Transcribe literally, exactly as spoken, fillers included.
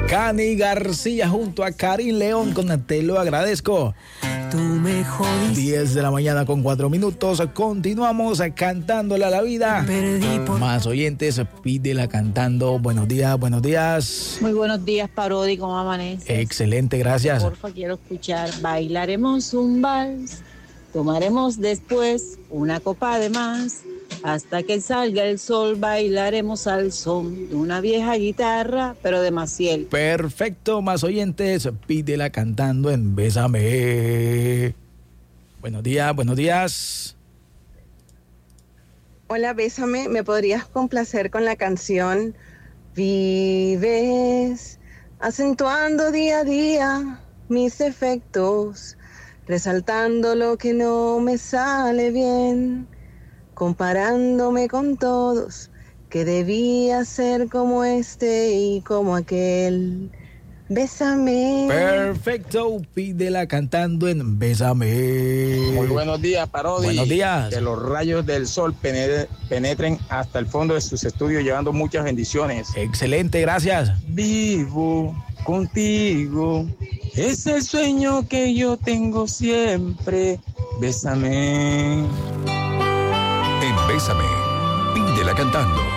Cani García junto a Karim León con Te lo agradezco. Tú me jodiste. diez de la mañana con cuatro minutos. Continuamos cantándole a la vida. Perdí por... Más oyentes, pídela cantando. Buenos días, buenos días. Muy buenos días, Parodi, ¿cómo amaneces? Excelente, gracias. Porfa, quiero escuchar. Bailaremos un vals, tomaremos después una copa de más. Hasta que salga el sol, bailaremos al son de una vieja guitarra, pero de Maciel. Perfecto, más oyentes, pídela cantando en Bésame. Buenos días, buenos días. Hola, Bésame, ¿me podrías complacer con la canción Vives, acentuando día a día mis defectos, resaltando lo que no me sale bien, comparándome con todos, que debía ser como este y como aquel? Bésame. Perfecto, pídela cantando en Bésame. Muy buenos días, Parodi. Buenos días. Que los rayos del sol penetre- penetren hasta el fondo de sus estudios, llevando muchas bendiciones. Excelente, gracias. Vivo contigo, es el sueño que yo tengo siempre. Bésame. En Bésame, pídela cantando.